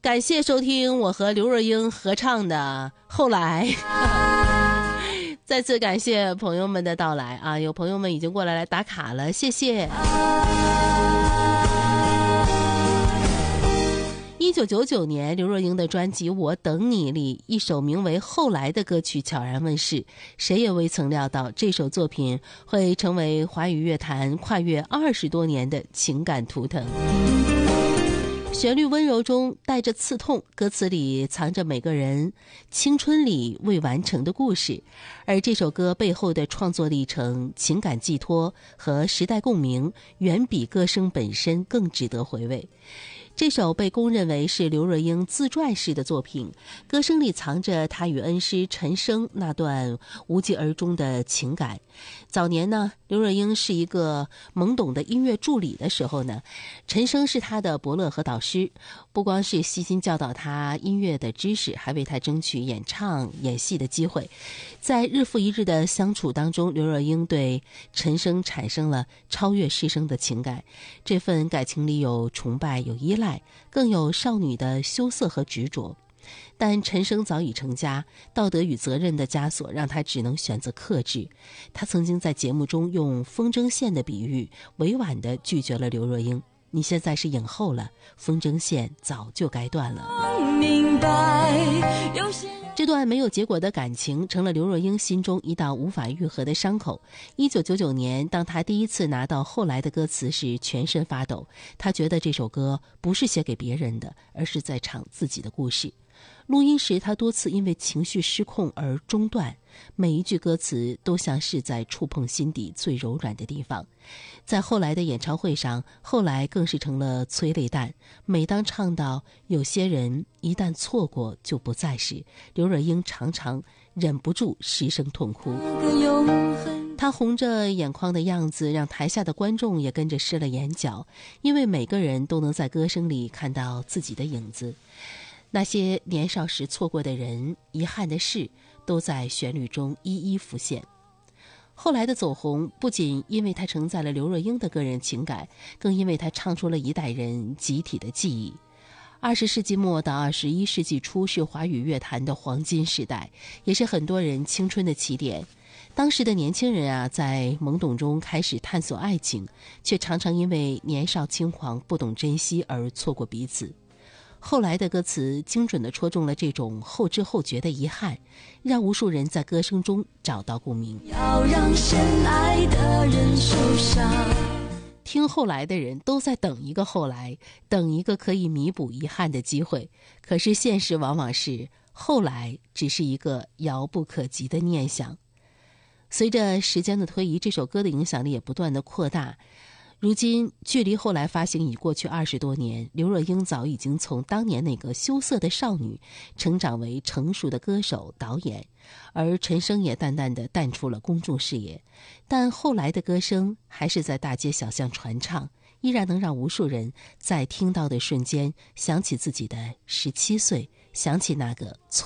感谢收听我和刘若英合唱的《后来》。再次感谢朋友们的到来啊！有朋友们已经过来打卡了，谢谢。1999年，刘若英的专辑《我等你》里一首名为《后来》的歌曲悄然问世，谁也未曾料到这首作品会成为华语乐坛跨越20多年的情感图腾。旋律温柔中带着刺痛，歌词里藏着每个人青春里未完成的故事，而这首歌背后的创作历程、情感寄托和时代共鸣，远比歌声本身更值得回味。这首被公认为是刘若英自传式的作品，歌声里藏着她与恩师陈升那段无疾而终的情感。早年呢，刘若英是一个懵懂的音乐助理的时候呢，陈升是她的伯乐和导师，不光是悉心教导她音乐的知识，还为她争取演唱、演戏的机会。在日复一日的相处当中，刘若英对陈升产生了超越师生的情感，这份感情里有崇拜，有依赖，更有少女的羞涩和执着。但陈升早已成家，道德与责任的枷锁让他只能选择克制。他曾经在节目中用风筝线的比喻，委婉地拒绝了刘若英：你现在是影后了，风筝线早就该断了。明白，这段没有结果的感情成了刘若英心中一道无法愈合的伤口。1999年，当她第一次拿到后来的歌词时，全身发抖。她觉得这首歌不是写给别人的，而是在唱自己的故事。录音时，她多次因为情绪失控而中断，每一句歌词都像是在触碰心底最柔软的地方。在后来的演唱会上，后来更是成了催泪弹。每当唱到有些人一旦错过就不再时，刘若英常常忍不住失声痛哭。她红着眼眶的样子让台下的观众也跟着湿了眼角，因为每个人都能在歌声里看到自己的影子。那些年少时错过的人，遗憾的事，都在旋律中一一浮现。后来的走红，不仅因为他承载了刘若英的个人情感，更因为他唱出了一代人集体的记忆。20世纪末到21世纪初是华语乐坛的黄金时代，也是很多人青春的起点。当时的年轻人啊，在懵懂中开始探索爱情，却常常因为年少轻狂不懂珍惜而错过彼此。后来的歌词精准地戳中了这种后知后觉的遗憾，让无数人在歌声中找到共鸣。要让深爱的人受伤，听后来的人都在等一个后来，等一个可以弥补遗憾的机会。可是现实往往是，后来只是一个遥不可及的念想。随着时间的推移，这首歌的影响力也不断的扩大。如今距离后来发行已过去20多年，刘若英早已经从当年那个羞涩的少女成长为成熟的歌手导演，而陈升也淡淡地淡出了公众视野。但后来的歌声还是在大街小巷传唱，依然能让无数人在听到的瞬间想起自己的17岁，想起那个